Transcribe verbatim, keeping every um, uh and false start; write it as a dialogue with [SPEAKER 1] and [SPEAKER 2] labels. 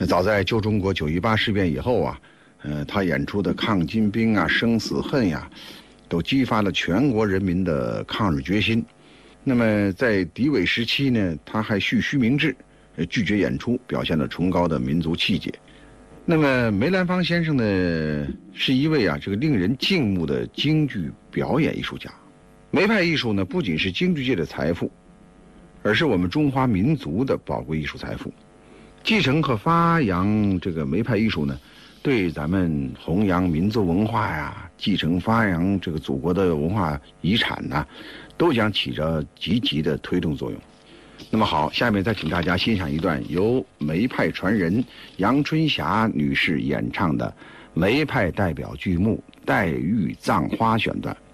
[SPEAKER 1] 早在旧中国九一八事变以后啊，呃，他演出的《抗金兵》啊、《生死恨》呀，都激发了全国人民的抗日决心。那么在敌伪时期呢，他还蓄须明志，拒绝演出，表现了崇高的民族气节。那么梅兰芳先生呢，是一位啊这个令人敬慕的京剧表演艺术家。梅派艺术呢，不仅是京剧界的财富，而是我们中华民族的宝贵艺术财富。继承和发扬这个梅派艺术呢，对咱们弘扬民族文化呀，继承发扬这个祖国的文化遗产呢，都将起着积极的推动作用。那么好，下面再请大家欣赏一段由梅派传人杨春霞女士演唱的梅派代表剧目《黛玉葬花》选段。